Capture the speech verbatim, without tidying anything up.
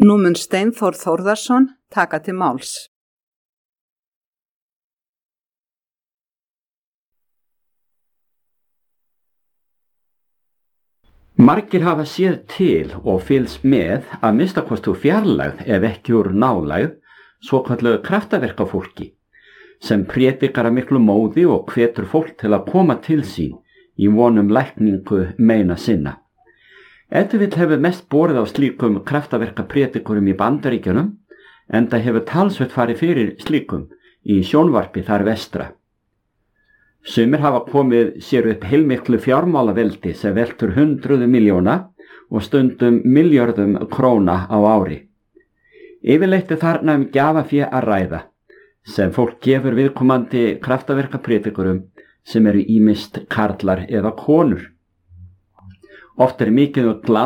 Nú mun Steinþór Þórðarson taka til máls. Margir hafa séð til og fylgst með að minnstakosti úr fjarlægð ef ekki úr nálægð svokölluðu kraftaverkafólki sem prédikar af miklu móði og hvetur fólk til að koma til sín í von um lækningu meina sinna. Ef til vill hefur mest borið á slíkum kraftaverkapredikurum í Bandaríkjunum enda hefur talsvert farið fyrir slíkum í sjónvarpi þar vestra. Sumir hafa komið sér upp heilmiklu fjármálaveldi sem veltur hundruðum miljóna og stundum milljörðum króna á ári. Yfirleitt er þarna um gjafafé að ræða sem fólk gefur viðkomandi kraftaverkapredikurum sem eru ýmist karlar eða konur. Oft er mikið og